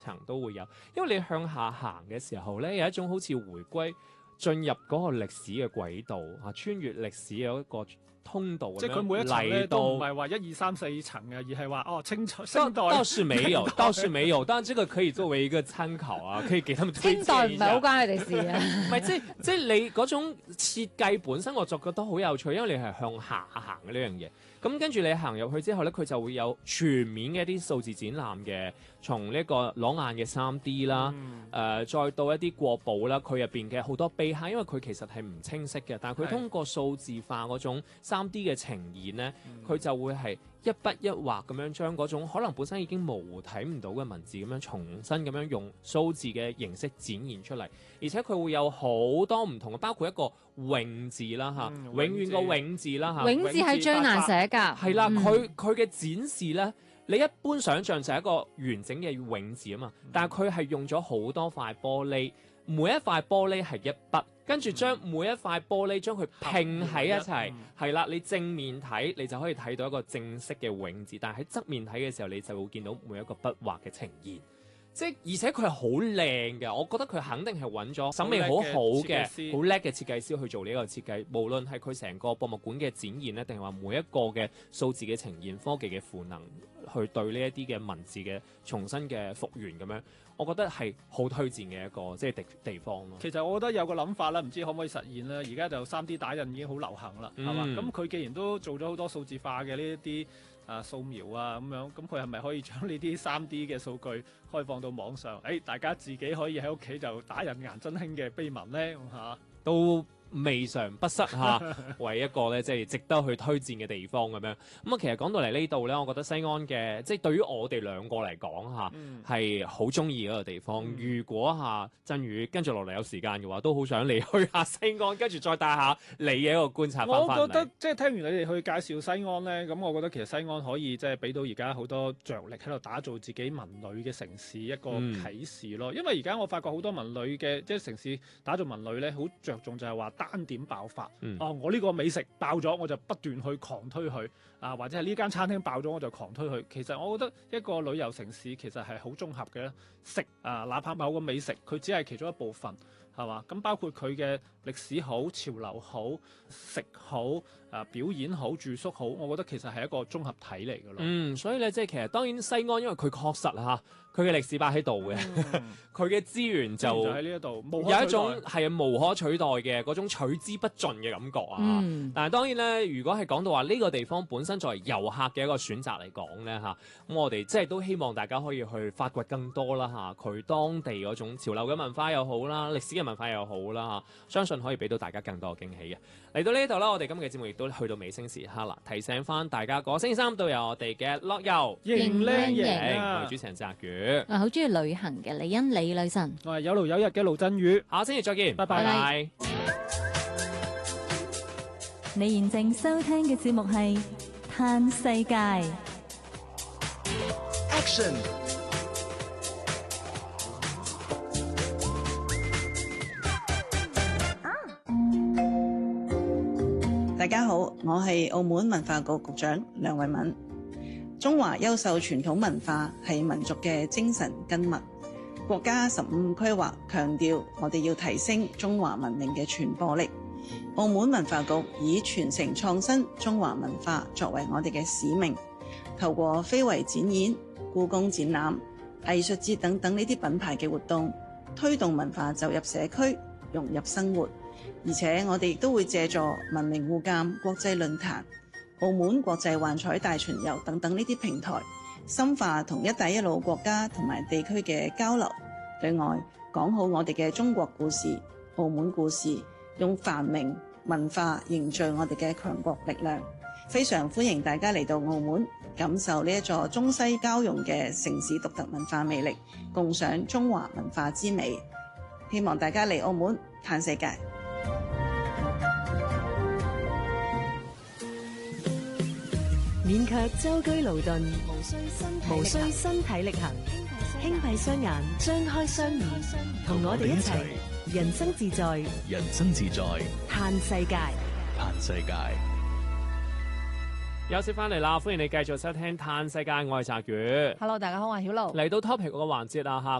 層都會有，因為你向下行嘅時候咧，有一種好似回歸進入嗰個歷史嘅軌道啊，穿越歷史有一個通道咁樣， 即係佢每一層咧都唔係話1、2、3、4層嘅，而係話哦清代倒是沒有，倒是沒有，當然這個可以作為一個參考啊，可以給他們推薦一下。 清代唔係好關你哋事啊， 唔係即係你嗰種設計本身，我就覺得好有趣，因為你係向下行嘅呢樣嘢。咁跟住你行入去之後咧，佢就會有全面嘅一啲數字展覽嘅，從呢個裸眼嘅3D 啦，再到一啲國寶啦，佢入邊嘅好多碑刻，因為佢其實係唔清晰嘅，但係佢通過數字化嗰種3D 嘅呈現咧，佢就會係一筆一畫咁樣將嗰種可能本身已經模糊睇唔到嘅文字咁樣重新咁樣用數字嘅形式展現出嚟，而且佢會有好多唔同嘅，包括一個永字啦嚇，永遠個永字啦嚇， 永字係最難寫㗎。 係啦，佢嘅展示咧，你一般想象就係一個完整嘅永字啊嘛，但係佢係用咗好多塊玻璃，每一塊玻璃係一筆。跟住將每一塊玻璃將佢拼喺一齊，係啦，你正面睇你就可以睇到一個正式嘅永字，但係喺側面睇嘅時候，你就會見到每一個筆畫嘅呈現。即係而且佢係好靚嘅，我覺得佢肯定係揾咗審美好好嘅、好叻嘅設計師去做呢一個設計。無論係佢成個博物館嘅展現咧，定係話每一個嘅數字嘅呈現、科技嘅賦能，去對呢一啲嘅文字嘅重新嘅復原咁樣，我覺得係好推薦嘅一個即係地方咯。 其實我覺得有個諗法啦，唔知可唔可以實現啦？而家就3D 打印已經好流行啦，係嘛？咁佢既然都做咗好多數字化嘅呢一啲掃描啊咁樣，咁佢係咪可以將呢啲3D 嘅數據開放到網上？大家自己可以喺屋企就打印顏真卿嘅碑文咧嚇， 都未嘗不失嚇，為一個咧即係值得去推薦嘅地方咁樣。咁啊，其實講到嚟呢度咧，我覺得西安嘅即係對於我哋兩個嚟講嚇，係好中意嗰個地方。如果振宇跟住落嚟有時間嘅話，都好想嚟去下西安，跟住再帶下你嘅一個觀察翻返嚟。 我覺得即係聽完你哋去介紹西安咧，咁我覺得其實西安可以即係俾到而家好多着力喺度打造自己文旅嘅城市一個啟示咯。因為而家我發覺好多文旅嘅即係城市打造文旅咧，好着重就係話單點爆發。我呢個美食爆咗，我就不斷去狂推佢啊，或者係呢間餐廳爆咗，我就狂推佢。其實我覺得一個旅遊城市其實係好綜合嘅，食哪怕某個美食，佢只係其中一部分，係嘛？咁包括佢嘅歷史好、潮流好、食好、表演好、住宿好，我覺得其實係一個綜合體嚟㗎咯。 所以咧，即係其實當然西安，因為佢確實佢嘅歷史擺喺度嘅，佢嘅資源就喺呢一度， 有一種係無可取代嘅嗰種取之不盡嘅感覺啊！但係當然咧，如果係講到話呢個地方本身作為遊客嘅一個選擇嚟講咧咁我哋即係都希望大家可以去發掘更多啦佢當地嗰種潮流嘅文化又好啦，歷史嘅文化又好啦相信可以俾到大家更多嘅驚喜嘅。嚟到呢度啦，我哋今日嘅節目亦都去到尾聲時刻啦，提醒翻大家個星期三都有我哋嘅樂遊型靚型我係主持人澤宇。 我好中意旅行嘅李欣李女神， 我係有勞有日嘅盧振宇， 下星期再見， 拜拜。 你現正收聽嘅節目係《嘆世界》。 Action！ 大家好，我係澳門文化局局長梁慧敏。中華優秀傳統文化係民族嘅精神根脈。國家15規劃強調，我哋要提升中華文明嘅傳播力。澳門文化局以傳承創新中華文化作為我哋嘅使命，透過非遺展演、故宮展覽、藝術節等等呢啲品牌嘅活動，推動文化走入社區，融入生活。而且我哋亦都會借助文明互鑑國際論壇、澳門國際幻彩大巡遊等等呢啲平台，深化同一帶一路國家同埋地區嘅交流。另外，講好我哋嘅中國故事、澳門故事，用繁榮文化凝聚我哋嘅強國力量。非常歡迎大家嚟到澳門，感受呢一座中西交融嘅城市獨特文化魅力，共賞中華文化之美。希望大家嚟澳門嘆世界。 免卻舟車勞頓，無需身體力行，輕閉雙眼，張開雙耳，同我哋一齊人生自在， 人生自在， 嘆世界， 嘆世界。 休息翻嚟啦，歡迎你繼續收聽《嘆世界》，我係澤宇。 Hello， 大家好，我係曉露。 嚟到 topic 個環節啦嚇，